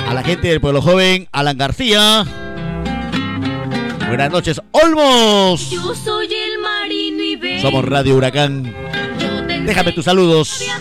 A la gente del Pueblo Joven, Alan García. Buenas noches, Olmos. Yo soy el marino y somos Radio Huracán. Déjame tus saludos.